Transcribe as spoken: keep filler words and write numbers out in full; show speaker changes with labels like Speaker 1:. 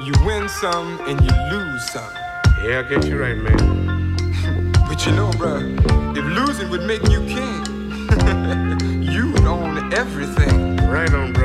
Speaker 1: You win some and you lose some.
Speaker 2: Yeah, I get you right, man.
Speaker 1: But you know, bro, if losing would make you king, you would own everything.
Speaker 2: Right on, bro.